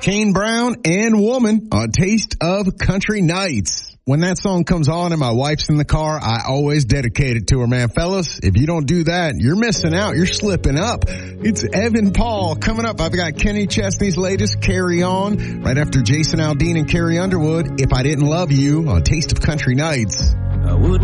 Kane Brown and Woman on Taste of Country Nights. When that song comes on and my wife's in the car, I always dedicate it to her, man. Fellas, if you don't do that, you're missing out. You're slipping up. It's Evan Paul. Coming up, I've got Kenny Chesney's latest, Carry On, right after Jason Aldean and Carrie Underwood, If I Didn't Love You on Taste of Country Nights.